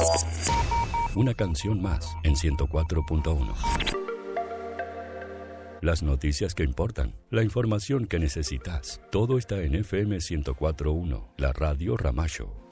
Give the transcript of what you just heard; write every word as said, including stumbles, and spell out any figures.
Una canción más en ciento cuatro punto uno. Las noticias que importan, la información que necesitas, todo está en F M ciento cuatro punto uno, la radio Ramallo.